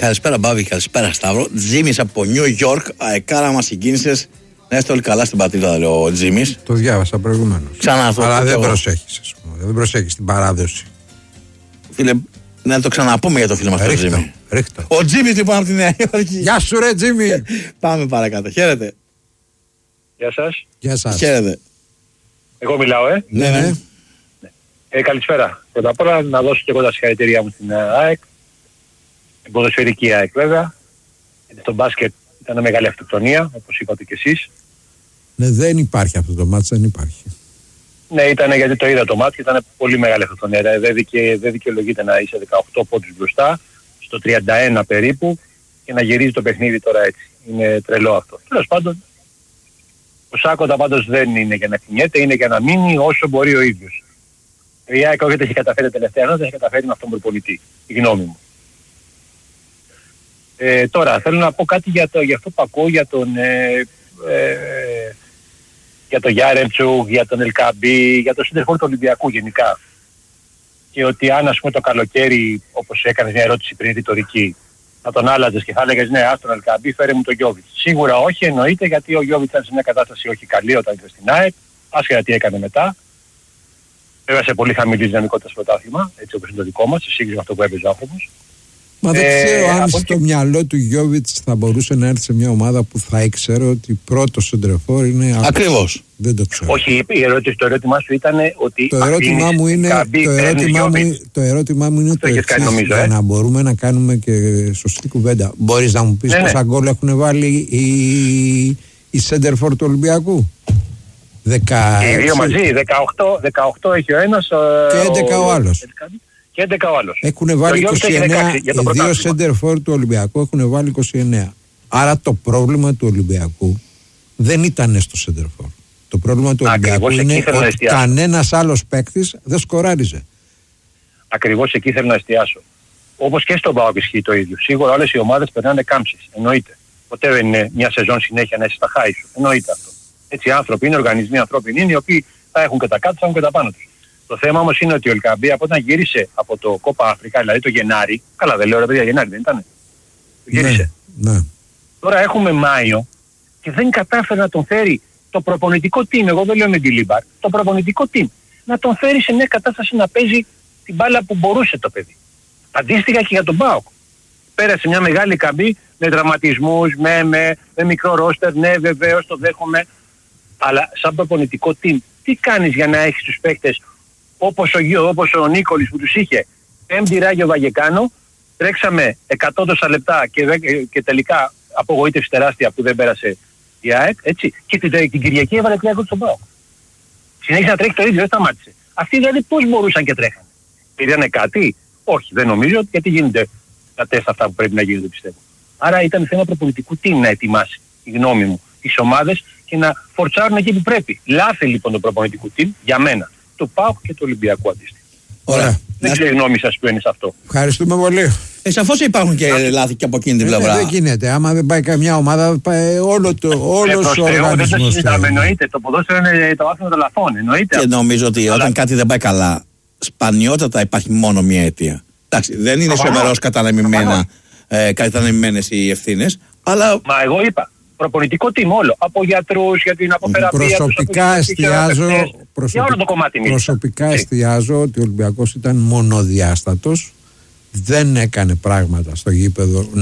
Καλησπέρα, Μπάβη, καλησπέρα, Σταύρο. Τζίμις από Νιου Γιόρκ, αεκάρα μας συγκίνησες. Να είστε όλοι καλά στην πατρίδα, λέει ο Τζίμις. Το διάβασα προηγουμένως. Αλλά δεν προσέχεις, ας πούμε. Δεν προσέχεις την παράδοση. Φίλε, να το ξαναπούμε για το φίλο μας τον Τζίμι. Ρίχτω. Ο Τζίμις λοιπόν από τη Νέα Υόρκη. Γεια σου, ρε Τζίμι. Πάμε παρακάτω. Χαίρετε. Γεια σας. Γεια σας. Χαίρετε. Εγώ μιλάω, Ναι. Καλησπέρα. Πρώτα απ' όλα να δώσω και εγώ τα συγχαρητήριά μου στην ΑΕΚ. Την ποδοσφαιρική ΑΕΚ βέβαια. Γιατί στο μπάσκετ ήταν μεγάλη αυτοκτονία, όπως είπατε κι εσείς. Ναι, δεν υπάρχει αυτό το μάτς, δεν υπάρχει. Ναι, ήταν γιατί το είδα το μάτς και ήταν πολύ μεγάλη αυτοκτονία. Δεν δικαιολογείται να είσαι 18 πόντους μπροστά, στο 31 περίπου, και να γυρίζει το παιχνίδι τώρα έτσι. Είναι τρελό αυτό. Τέλος πάντων, ο Σάκοντα πάντως δεν είναι για να κινιέται, είναι για να μείνει όσο μπορεί ο ίδιος. Η ΑΕΚ όχι δεν έχει καταφέρει τελευταία, δεν έχει καταφέρει με αυτόν τον προπονητή. Η γνώμη μου. Τώρα θέλω να πω κάτι για αυτό που ακούω για τον Γιάρεμτσουκ, για τον Ελκαμπή, για τον σέντερφορ του Ολυμπιακού γενικά. Και ότι αν ας πούμε το καλοκαίρι, όπως έκανες μια ερώτηση πριν ρητορική, θα τον άλλαζες και θα έλεγες ναι, ας τον Ελκαμπή, φέρε μου τον Γιόβιτς. Σίγουρα όχι, εννοείται, γιατί ο Γιόβιτς ήταν σε μια κατάσταση όχι καλή όταν ήρθε στην ΑΕΚ, άσχετα τι έκανε μετά. Βέβαια σε πολύ χαμηλή δυναμικότητα στο πρωτάθλημα, έτσι όπως είναι το δικό μας, σε σύγκριση με αυτό που έπαιζε ο άνθρωπος. Μα δεν ξέρω αν στο μυαλό του Γιόβιτς θα μπορούσε να έρθει σε μια ομάδα που θα ήξερε ότι πρώτο σεντρεφόρ είναι. Ακριβώς. Δεν το ξέρω. Όχι, το ερώτημά σου ήταν ότι. Το ερώτημά μου είναι το εξής, για να μπορούμε να κάνουμε και σωστή κουβέντα. Μπορείς να μου πεις πόσα γκολ έχουν βάλει οι σέντερφορ του Ολυμπιακού? 16. Οι δύο μαζί, 18 έχει ο ένας και 11 ο άλλος. Και 11 ο άλλος. Έχουν βάλει 29, οι δύο σέντερφορ του Ολυμπιακού έχουν βάλει 29. Άρα το πρόβλημα του Ολυμπιακού δεν ήταν στο σέντερφορ. Το πρόβλημα του Ολυμπιακού είναι ότι κανένας άλλος παίκτης δεν σκοράριζε. Ακριβώς εκεί θέλω να εστιάσω. Όπως και στον ΠΑΟΚ ισχύει το ίδιο. Σίγουρα όλες οι ομάδες περνάνε κάμψεις. Εννοείται. Ποτέ δεν είναι μια σεζόν συνέχεια να είσαι στα χάη σου. Εννοείται αυτό. Έτσι άνθρωποι είναι, οργανισμοί ανθρώπινοι είναι, οι οποίοι θα έχουν και τα κάτω, θα έχουν και τα πάνω τους. Το θέμα όμως είναι ότι ο Ελκαμπή από όταν γύρισε από το Κόπα Αφρικά, δηλαδή το Γενάρη, καλά δεν λέω ρε παιδιά, Γενάρη δεν ήτανε? Γύρισε. Ναι. Τώρα έχουμε Μάιο και δεν κατάφερε να τον φέρει το προπονητικό team, εγώ δεν λέω με τη Λίμπαρ, το προπονητικό team, να τον φέρει σε μια κατάσταση να παίζει την μπάλα που μπορούσε το παιδί. Αντίστοιχα και για τον ΠΑΟΚ. Πέρασε μια μεγάλη καμπή με τραυματισμούς, με μικρό ρόστερ, ναι βεβαίως το δέχομαι, αλλά σαν προπονητικό team, τι κάνεις για να έχεις τους παίκτες όπως ο Νίκολης που τους είχε, Πέμπτη Ράγιο Βαγεκάνο, τρέξαμε 100 τόσα λεπτά και τελικά απογοήτευση τεράστια που δεν πέρασε η ΑΕΚ, έτσι, και την Κυριακή έβαλε 3 γκολ στον ΠΑΟΚ. Συνέχισε να τρέχει το ίδιο, δεν σταμάτησε. Αυτοί δηλαδή πώς μπορούσαν και τρέχανε? Πήρανε κάτι? Όχι, δεν νομίζω, γιατί γίνονται τα τεστ αυτά που πρέπει να γίνονται, πιστεύω. Άρα ήταν θέμα προπονητικού team να ετοιμάσει, η γνώμη μου, τις ομάδες και να φορτσάρουν εκεί που πρέπει. Λάθη λοιπόν το προπονητικού team για μένα, του ΠΑΟΚ και του Ολυμπιακού αντίστοιχα. Ωραία. Δεν ξέρω η γνώμη σας που είναι σε αυτό. Ευχαριστούμε πολύ. Σαφώς υπάρχουν και λάθη και από εκείνη την πλευρά. Δεν γίνεται. Άμα δεν πάει καμιά ομάδα, πάει όλος ο οργανισμός. Δεν το συζητάμε, εννοείται. Το ποδόσφαιρο είναι το άθλημα των λαθών. Εννοείται. Και νομίζω ότι όταν κάτι δεν πάει καλά, σπανιότατα υπάρχει μόνο μία αιτία. Εντάξει, δεν είναι σοβαρός κατανεμημένες οι ευθύνες, αλλά. Μα εγώ είπα. Προπονητικό team όλο. Από γιατρούς, για την αποθεραπεία. Προσωπικά εστιάζω ότι ο Ολυμπιακός ήταν μονοδιάστατος. Δεν έκανε πράγματα στο γήπεδο